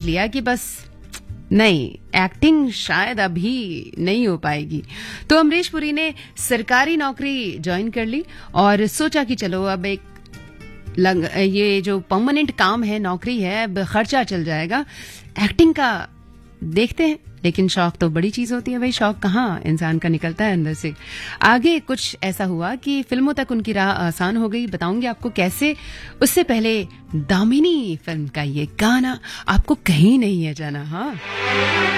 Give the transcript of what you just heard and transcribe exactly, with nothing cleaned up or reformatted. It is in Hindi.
लिया कि बस नहीं, एक्टिंग शायद अभी नहीं हो पाएगी। तो अमरीश पुरी ने सरकारी नौकरी ज्वाइन कर ली और सोचा कि चलो अब एक लग, ये जो परमानेंट काम है, नौकरी है, अब खर्चा चल जाएगा, एक्टिंग का देखते हैं। लेकिन शौक तो बड़ी चीज होती है भाई, शौक कहाँ इंसान का निकलता है अंदर से। आगे कुछ ऐसा हुआ कि फिल्मों तक उनकी राह आसान हो गई। बताऊंगी आपको कैसे। उससे पहले दामिनी फिल्म का ये गाना आपको कहीं नहीं है जाना। हाँ।